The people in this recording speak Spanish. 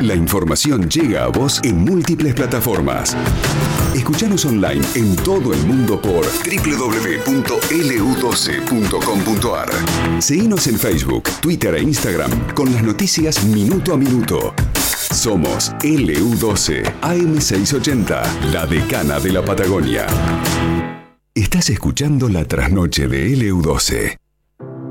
La información llega a vos en múltiples plataformas. Escuchanos online en todo el mundo por www.lu12.com.ar. Seguinos en Facebook, Twitter e Instagram con las noticias minuto a minuto. Somos LU12 AM680, la decana de la Patagonia. Estás escuchando La Trasnoche de LU12.